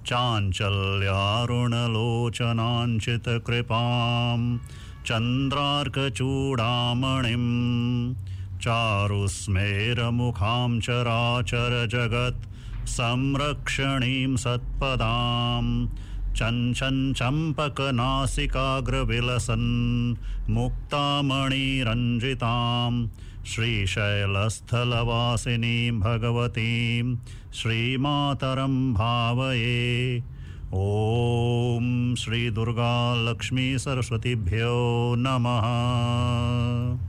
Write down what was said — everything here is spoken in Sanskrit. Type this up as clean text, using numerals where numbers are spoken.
चाञ्चल्यारुणलोचनाञ्चितकृपां चन्द्रार्कचूडामणिं चारुस्मेरमुखां चराचरजगत् संरक्षणीं सत्पदां चम्पकनासिकाग्रविलसन् मुक्तामणिरञ्जितां श्रीशैलस्थलवासिनीं भगवतीं श्रीमातरं भावये। ॐ श्री दुर्गा लक्ष्मी सरस्वतीभ्यो नमः।